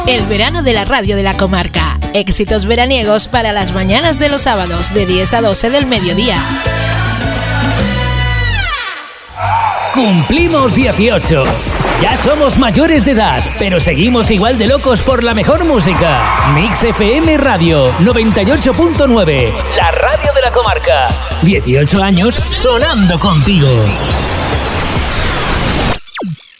El verano de la radio de la comarca. Éxitos veraniegos para las mañanas de los sábados de 10 a 12 del mediodía. Cumplimos 18. Ya somos mayores de edad, pero seguimos igual de locos por la mejor música. Mix FM Radio 98.9, la radio de la comarca. 18 años sonando contigo.